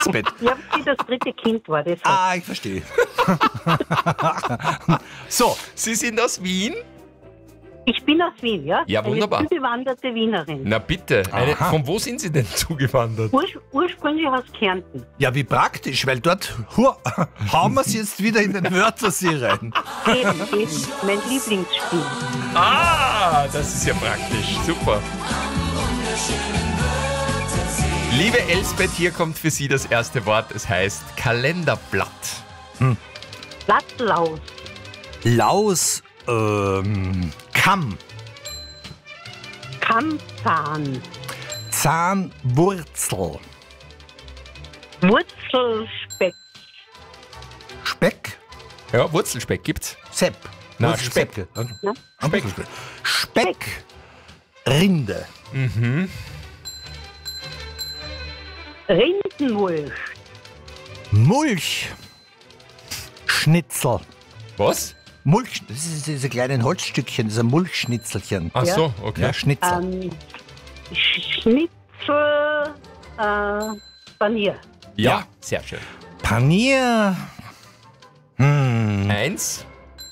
Bett. Ja, wie das dritte Kind war das. Ah, ich verstehe. So, Sie sind aus Wien? Ich bin aus Wien, ja? Ja, wunderbar. Eine zugewanderte Wienerin. Na bitte. Von wo sind Sie denn zugewandert? Ursprünglich aus Kärnten. ja, wie praktisch, weil dort hauen wir es jetzt wieder in den Wörtersee rein. Eben, mein Lieblingsspiel. Ah, das ist ja praktisch. Super. Liebe Elsbeth, hier kommt für Sie das erste Wort. Es heißt Kalenderblatt. Blattlaus. Laus, Kamm, Kammzahn. Zahnwurzel, Wurzelspeck. Speck, Ja, Wurzelspeck gibt's. Sepp. Na, Wurzelsäcke. Ja. Speck. Speck, Rinde, Rindenmulch. Mulch, Schnitzel. Was? Mulch, das ist diese kleinen Holzstückchen, diese Mulchschnitzelchen. Ach Ja. so, okay. Ja, Schnitzel. Schnitzel. Panier. Ja, sehr schön. Panier, 1,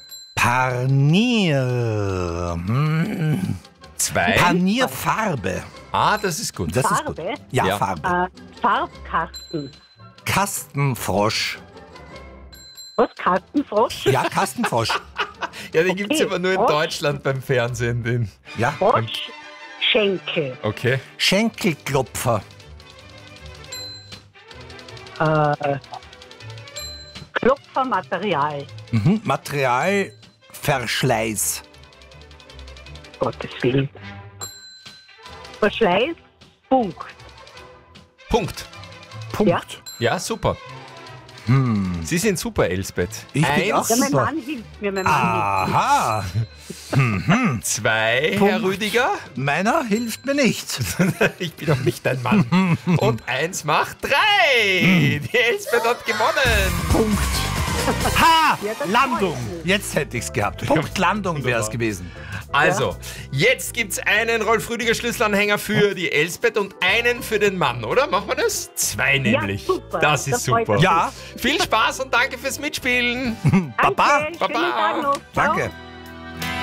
Panier, 2. Panierfarbe. Ah, das ist gut. Das ist Farbe? gut. Ja, Ja. Farbe. Farbkasten. Kastenfrosch. Was? Kastenfrosch? Ja, Kastenfrosch. Ja, den gibt's Okay, aber nur in Frosch. Deutschland beim Fernsehen. Den. Ja, Froschschenkel. Okay. Schenkelklopfer. Klopfermaterial. Materialverschleiß. Gottes Willen. Verschleiß. Punkt. Punkt. Punkt. Ja, super. Sie sind super, Elsbeth. Ich bin auch Ja, mein super. Mann hilft mir. Mein Mann hilft Aha, 2, Punkt. Herr Rüdiger. meiner hilft mir nicht. Ich bin doch nicht dein Mann. Und 1 macht 3. Die Elsbeth hat gewonnen. Punkt. Ha! Ja, das Landung. freut mich. Jetzt hätte ich es gehabt. Punkt Landung wäre es gewesen. Also, jetzt gibt's einen Rolf-Rüdiger Schlüsselanhänger für die Elsbeth und einen für den Mann, oder? Machen wir das? 2 nämlich. super. Das ist Das freut super. mich. Ja, Viel Spaß und danke fürs Mitspielen. Danke, Baba. schönen Tag noch. Ciao. danke.